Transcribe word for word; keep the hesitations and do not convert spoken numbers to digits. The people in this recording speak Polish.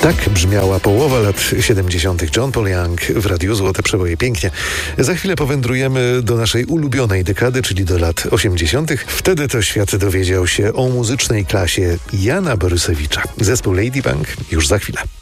Tak brzmiała połowa lat siedemdziesiątych. John Paul Young w Radiu Złote Przeboje. Pięknie. Za chwilę powędrujemy do naszej ulubionej dekady, czyli do lat osiemdziesiątych. Wtedy to świat dowiedział się o muzycznej klasie Jana Borysewicza. Zespół Ladybug już za chwilę.